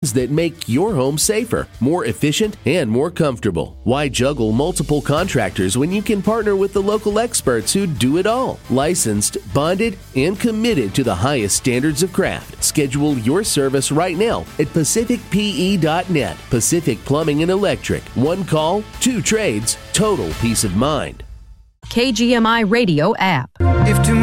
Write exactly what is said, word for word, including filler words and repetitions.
that make your home safer, more efficient, and more comfortable. Why juggle multiple contractors when you can partner with the local experts who do it all? Licensed, bonded, and committed to the highest standards of craft. Schedule your service right now at pacific p e dot net. Pacific Plumbing and Electric. One call, two trades, total peace of mind. K G M I Radio app.